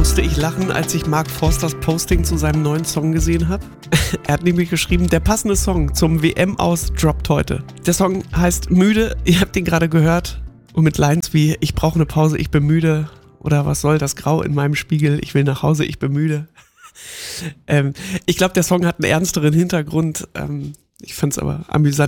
musste ich lachen, als ich Mark Forsters Posting zu seinem neuen Song gesehen habe. Er hat nämlich geschrieben, der passende Song zum WM-Aus droppt heute. Der Song heißt Müde, ihr habt ihn gerade gehört. Und mit Lines wie, ich brauche eine Pause, ich bin müde. Oder was soll das Grau in meinem Spiegel, ich will nach Hause, ich bin müde. Ich glaube, der Song hat einen ernsteren Hintergrund. Ich fand es aber amüsant.